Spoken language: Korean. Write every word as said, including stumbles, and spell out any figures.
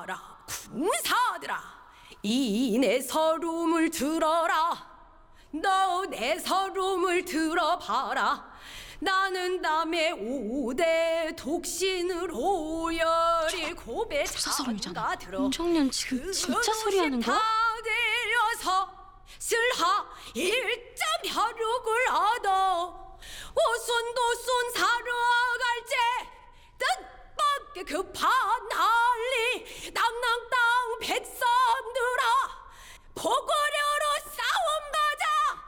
군사들아 군사들아 이 내 서름을 들어라. 너 내 서름을 들어봐라. 나는 남의 오대 독신을 오열이 고배 부사서름이잖아. 들어 윤정년 지금 진짜 소리하는 거야? 다 들여서 슬하 일점 혈육을 얻어 오손도손 사러 갈제 뜻밖의 급한